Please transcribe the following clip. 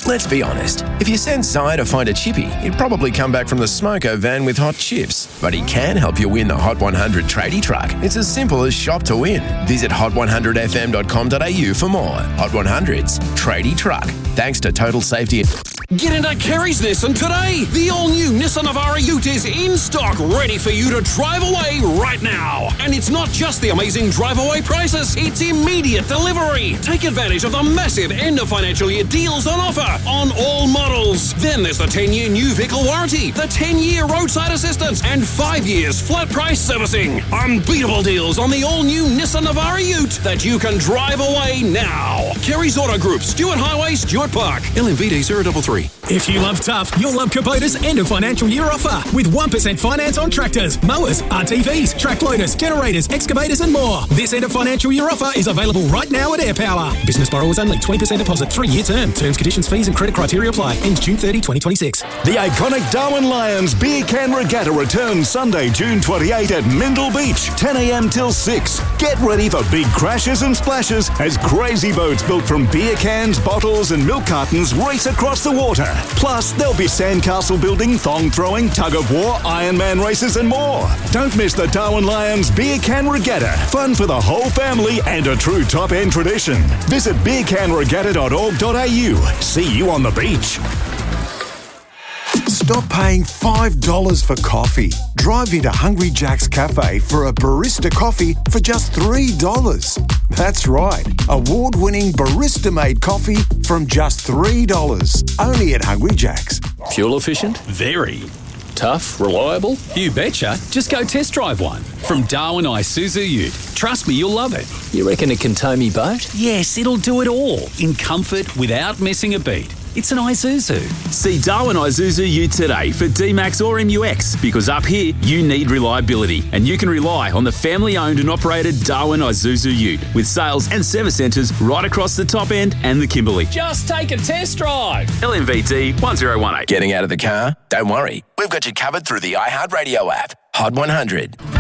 Let's be honest, if you send Si to find a chippy, he'd probably come back from the smoko van with hot chips. But he can help you win the Hot 100 tradie truck. It's as simple as shop to win. Visit hot100fm.com.au for more. Hot 100's tradie truck. Thanks to Total Safety. Get into Kerry's Nissan today. The all-new Nissan Navara Ute is in stock, ready for you to drive away right now. And it's not just the amazing drive-away prices, it's immediate delivery. Take advantage of the massive end-of-financial year deals on offer on all models. Then there's the 10-year new vehicle warranty, the 10-year roadside assistance, and 5 years flat price servicing. Unbeatable deals on the all-new Nissan Navara Ute that you can drive away now. Kerry's Auto Group, Stuart Highway, Stuart Park. LMVD 033. If you love tough, you'll love Kubota's end of financial year offer with 1% finance on tractors, mowers, RTVs, track loaders, generators, excavators and more. This end of financial year offer is available right now at AirPower. Business borrowers only, 20% deposit, 3-year term. Terms, conditions, fees and credit criteria apply. Ends June 30, 2026. The iconic Darwin Lions Beer Can Regatta returns Sunday, June 28 at Mindle Beach, 10 a.m. till 6. Get ready for big crashes and splashes as crazy boats built from beer cans, bottles and milk cartons race across the water. Plus, there'll be sandcastle building, thong throwing, tug-of-war, Ironman races and more. Don't miss the Darwin Lions Beer Can Regatta. Fun for the whole family and a true top-end tradition. Visit beercanregatta.org.au. See you on the beach. Stop paying $5 for coffee. Drive into Hungry Jack's Cafe for a barista coffee for just $3. That's right, award-winning barista-made coffee from just $3. Only at Hungry Jack's. Fuel efficient? Very. Tough? Reliable? You betcha. Just go test drive one. From Darwin Isuzu Ute. Trust me, you'll love it. You reckon it can tow me boat? Yes, it'll do it all. In comfort, without missing a beat. It's an Isuzu. See Darwin Isuzu Ute today for D-Max or MUX, because up here, you need reliability, and you can rely on the family-owned and operated Darwin Isuzu Ute, with sales and service centres right across the top end and the Kimberley. Just take a test drive. LMVT 1018. Getting out of the car? Don't worry. We've got you covered through the iHeartRadio app. Hot 100.